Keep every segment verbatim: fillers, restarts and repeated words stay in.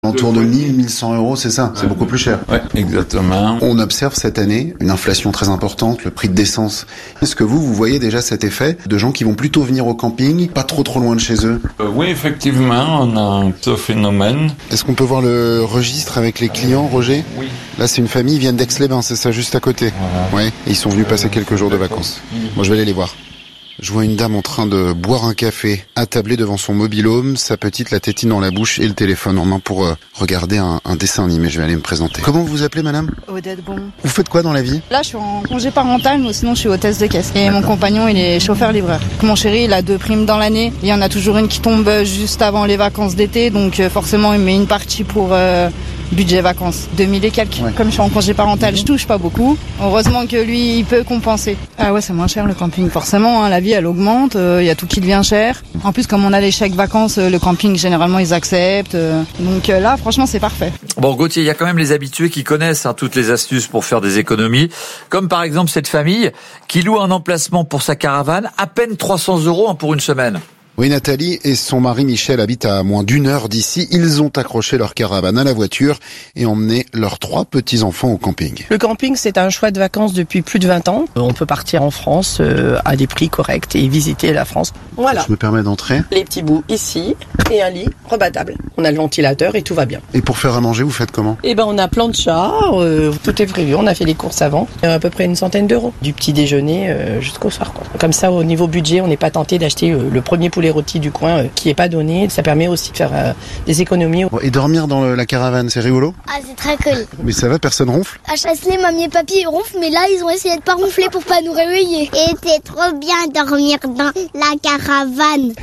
Autour de mille, mille cent euros, c'est ça, c'est beaucoup plus cher. Ouais, exactement. On observe cette année une inflation très importante, le prix de l'essence. Est-ce que vous, vous voyez déjà cet effet de gens qui vont plutôt venir au camping, pas trop trop loin de chez eux? Euh, oui, effectivement, on a ce phénomène. Est-ce qu'on peut voir le registre avec les clients, Roger? Oui. Là, c'est une famille, ils viennent d'Aix-les-Bains, c'est ça, juste à côté. Voilà. Ouais, et ils sont venus passer quelques jours de vacances. Bon, je vais aller les voir. Je vois une dame en train de boire un café, attablée devant son mobil-home, sa petite la tétine dans la bouche et le téléphone en main pour euh, regarder un, un dessin animé. Je vais aller me présenter. Comment vous vous appelez, madame? Odette Bon. Vous faites quoi dans la vie? Là, je suis en congé parental, mais sinon, je suis hôtesse de caisse. Et mon compagnon, il est chauffeur-livreur. Mon chéri, il a deux primes dans l'année. Il y en a toujours une qui tombe juste avant les vacances d'été, donc euh, forcément, il met une partie pour euh, budget vacances. deux mille et quelques. Ouais. Comme je suis en congé parental, je touche pas beaucoup. Heureusement que lui, il peut compenser. Ah ouais, c'est moins cher le camping. Forcément, hein, la vie, elle augmente. Il euh, y a tout qui devient cher. En plus, comme on a les chèques vacances, euh, le camping, généralement, ils acceptent. Euh, donc euh, là, franchement, c'est parfait. Bon, Gauthier, il y a quand même les habitués qui connaissent hein, toutes les astuces pour faire des économies. Comme par exemple cette famille qui loue un emplacement pour sa caravane à peine trois cents euros hein, pour une semaine. Oui, Nathalie et son mari Michel habitent à moins d'une heure d'ici. Ils ont accroché leur caravane à la voiture et emmené leurs trois petits-enfants au camping. Le camping, c'est un choix de vacances depuis plus de vingt ans. On peut partir en France euh, à des prix corrects et visiter la France. Voilà. Je me permets d'entrer. Les petits bouts ici et un lit rebattable. On a le ventilateur et tout va bien. Et pour faire à manger, vous faites comment? Eh ben, on a plancha, euh, tout est prévu. On a fait les courses avant. À peu près une centaine d'euros. Du petit déjeuner euh, jusqu'au soir, quoi. Comme ça, au niveau budget, on n'est pas tenté d'acheter euh, le premier poulet rôti du coin euh, qui est pas donné. Ça permet aussi de faire euh, des économies. Et dormir dans le, la caravane, c'est rigolo? Ah, c'est très cool. Mais ça va, personne ronfle? À Chasselet, mamie et papy ronflent, mais là, ils ont essayé de pas ronfler pour pas nous réveiller. Et c'est trop bien dormir dans la caravane.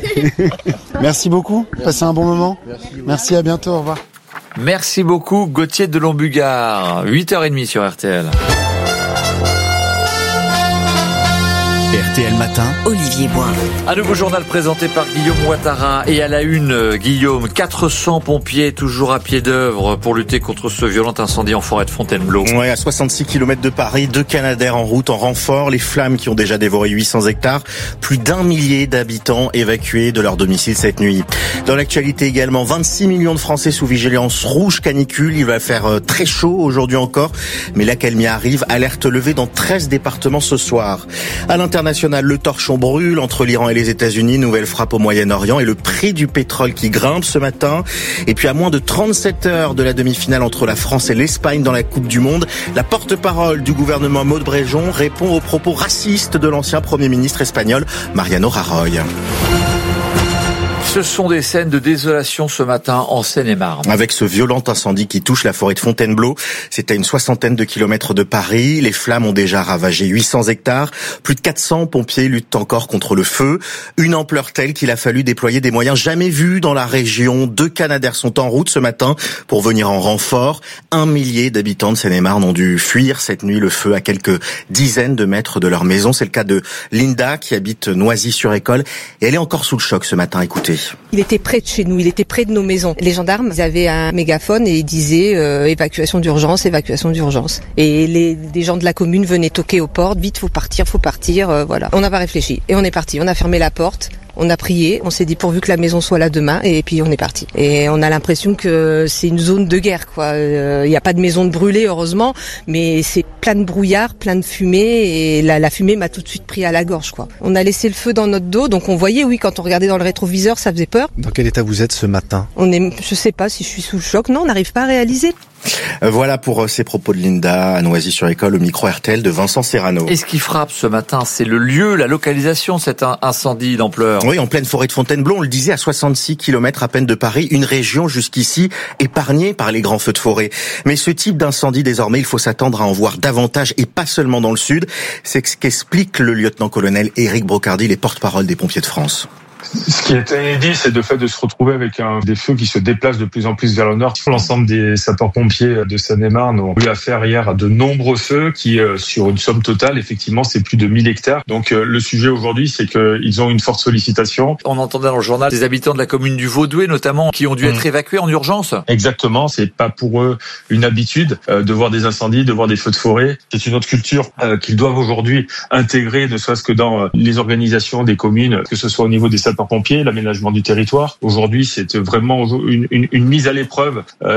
Merci beaucoup. Passez un bon moment. Merci, Merci, à bientôt. Au revoir. Merci beaucoup, Gauthier de Lombugard. huit heures trente sur R T L. R T L Matin, Olivier Bois. Un nouveau journal présenté par Guillaume Ouattara. Et à la une, Guillaume, quatre cents pompiers toujours à pied d'œuvre pour lutter contre ce violent incendie en forêt de Fontainebleau. Ouais, à soixante-six kilomètres de Paris, deux Canadair en route en renfort. Les flammes qui ont déjà dévoré huit cents hectares. Plus d'un millier d'habitants évacués de leur domicile cette nuit. Dans l'actualité également, vingt-six millions de Français sous vigilance rouge canicule. Il va faire très chaud aujourd'hui encore. Mais l'accalmie arrive. Alerte levée dans treize départements ce soir. À l'international, le torchon brûle entre l'Iran et les États-Unis. Nouvelle frappe au Moyen-Orient et le prix du pétrole qui grimpe ce matin. Et puis à moins de trente-sept heures de la demi-finale entre la France et l'Espagne dans la Coupe du Monde, la porte-parole du gouvernement Maud Brejon répond aux propos racistes de l'ancien Premier ministre espagnol Mariano Rajoy. Ce sont des scènes de désolation ce matin en Seine-et-Marne. Avec ce violent incendie qui touche la forêt de Fontainebleau, c'est à une soixantaine de kilomètres de Paris. Les flammes ont déjà ravagé huit cents hectares. Plus de quatre cents pompiers luttent encore contre le feu. Une ampleur telle qu'il a fallu déployer des moyens jamais vus dans la région. Deux Canadair sont en route ce matin pour venir en renfort. Un millier d'habitants de Seine-et-Marne ont dû fuir cette nuit le feu à quelques dizaines de mètres de leur maison. C'est le cas de Linda qui habite Noisy-sur-École et elle est encore sous le choc ce matin. Écoutez. Il était près de chez nous, il était près de nos maisons. Les gendarmes, ils avaient un mégaphone et ils disaient euh, évacuation d'urgence, évacuation d'urgence. Et les, les gens de la commune venaient toquer aux portes, vite, faut partir, faut partir, euh, voilà. On n'a pas réfléchi et on est parti, on a fermé la porte. On a prié, on s'est dit pourvu que la maison soit là demain et puis on est parti. Et on a l'impression que c'est une zone de guerre, quoi. Il euh, n'y a pas de maison de brûlée, heureusement, mais c'est plein de brouillard, plein de fumée et la, la fumée m'a tout de suite pris à la gorge, quoi. On a laissé le feu dans notre dos, donc on voyait, oui, quand on regardait dans le rétroviseur, ça faisait peur. Dans quel état vous êtes ce matin? On est, je sais pas si je suis sous le choc. Non, on n'arrive pas à réaliser. Voilà pour ces propos de Linda à Noisy-sur-École au micro R T L de Vincent Serrano. Et ce qui frappe ce matin, c'est le lieu, la localisation de cet incendie d'ampleur. Oui, en pleine forêt de Fontainebleau, on le disait, à soixante-six kilomètres à peine de Paris, une région jusqu'ici épargnée par les grands feux de forêt. Mais ce type d'incendie, désormais, il faut s'attendre à en voir davantage et pas seulement dans le sud. C'est ce qu'explique le lieutenant-colonel Éric Brocardi, les porte-parole des pompiers de France. Ce qui est inédit, c'est le fait de se retrouver avec un, des feux qui se déplacent de plus en plus vers le nord. L'ensemble des sapeurs-pompiers de Seine-et-Marne ont eu affaire hier à de nombreux feux qui, euh, sur une somme totale, effectivement, c'est plus de mille hectares. Donc euh, le sujet aujourd'hui, c'est qu'ils ont une forte sollicitation. On entendait dans le journal des habitants de la commune du Vaudoué, notamment, qui ont dû être évacués en urgence. Exactement, c'est pas pour eux une habitude euh, de voir des incendies, de voir des feux de forêt. C'est une autre culture euh, qu'ils doivent aujourd'hui intégrer, ne serait-ce que dans euh, les organisations des communes, que ce soit au niveau des sapeurs sapeurs-pompiers, l'aménagement du territoire. Aujourd'hui, c'est vraiment une, une, une mise à l'épreuve